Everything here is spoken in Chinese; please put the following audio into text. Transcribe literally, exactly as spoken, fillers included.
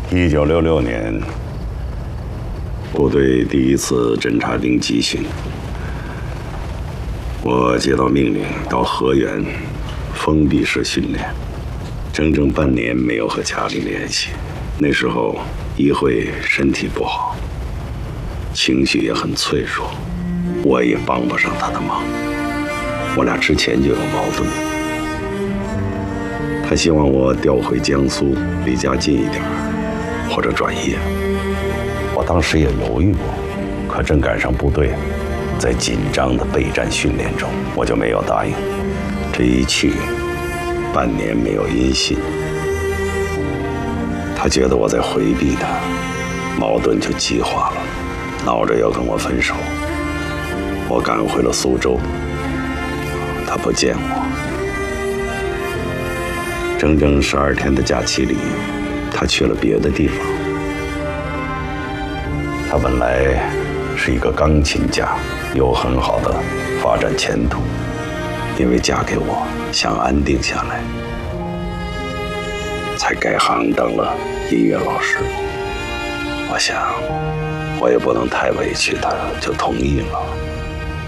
一九六六年，部队第一次侦察兵集训，我接到命令到河源封闭式训练，整整半年没有和家里联系。那时候，一慧身体不好，情绪也很脆弱，我也帮不上她的忙。我俩之前就有矛盾，她希望我调回江苏，离家近一点，或者转业。我当时也犹豫过，可正赶上部队在紧张的备战训练中，我就没有答应。这一去，半年没有音信。他觉得我在回避他，矛盾就激化了，闹着要跟我分手。我赶回了苏州，他不见我。整整十二天的假期里，他去了别的地方。她本来是一个钢琴家，有很好的发展前途，因为嫁给我，想安定下来，才改行当了音乐老师。我想，我也不能太委屈她，就同意了。